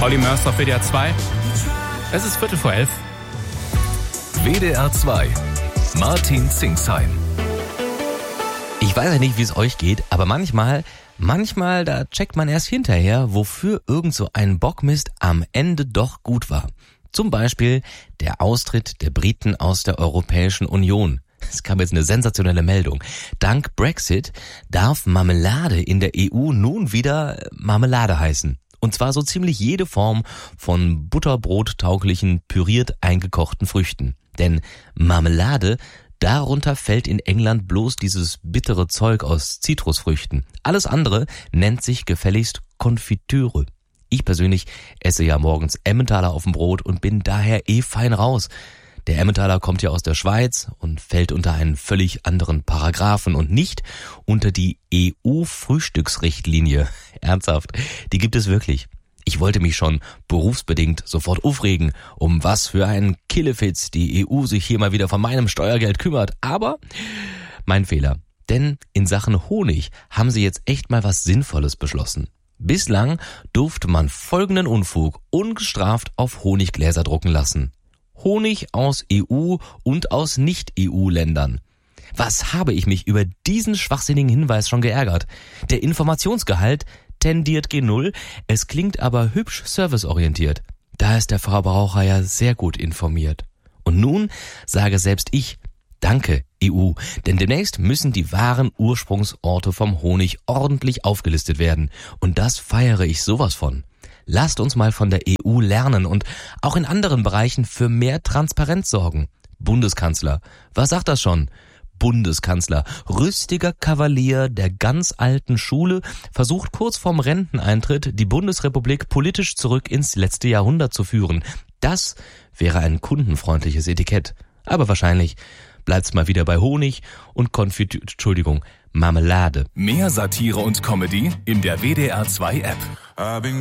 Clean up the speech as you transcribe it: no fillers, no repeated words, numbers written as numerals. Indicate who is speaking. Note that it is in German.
Speaker 1: Olli Mörs auf WDR 2. Es ist 11:15.
Speaker 2: WDR 2. Martin Zingsheim.
Speaker 3: Ich weiß ja nicht, wie es euch geht, aber manchmal, da checkt man erst hinterher, wofür irgend so ein Bockmist am Ende doch gut war. Zum Beispiel der Austritt der Briten aus der Europäischen Union. Es kam jetzt eine sensationelle Meldung. Dank Brexit darf Marmelade in der EU nun wieder Marmelade heißen. Und zwar so ziemlich jede Form von butterbrottauglichen, püriert eingekochten Früchten. Denn Marmelade, darunter fällt in England bloß dieses bittere Zeug aus Zitrusfrüchten. Alles andere nennt sich gefälligst Konfitüre. Ich persönlich esse ja morgens Emmentaler auf dem Brot und bin daher fein raus. Der Emmentaler kommt ja aus der Schweiz und fällt unter einen völlig anderen Paragraphen und nicht unter die EU-Frühstücksrichtlinie. Ernsthaft, die gibt es wirklich. Ich wollte mich schon berufsbedingt sofort aufregen, um was für einen Killefitz die EU sich hier mal wieder von meinem Steuergeld kümmert. Aber mein Fehler. Denn in Sachen Honig haben sie jetzt echt mal was Sinnvolles beschlossen. Bislang durfte man folgenden Unfug ungestraft auf Honiggläser drucken lassen. Honig aus EU und aus Nicht-EU-Ländern. Was habe ich mich über diesen schwachsinnigen Hinweis schon geärgert? Der Informationsgehalt tendiert G0, es klingt aber hübsch serviceorientiert. Da ist der Verbraucher ja sehr gut informiert. Und nun sage selbst ich, danke EU, denn demnächst müssen die wahren Ursprungsorte vom Honig ordentlich aufgelistet werden. Und das feiere ich sowas von. Lasst uns mal von der EU lernen und auch in anderen Bereichen für mehr Transparenz sorgen. Bundeskanzler, was sagt das schon? Bundeskanzler, rüstiger Kavalier der ganz alten Schule, versucht kurz vorm Renteneintritt die Bundesrepublik politisch zurück ins letzte Jahrhundert zu führen. Das wäre ein kundenfreundliches Etikett. Aber wahrscheinlich bleibt's mal wieder bei Honig und Marmelade.
Speaker 2: Mehr Satire und Comedy in der WDR 2 App.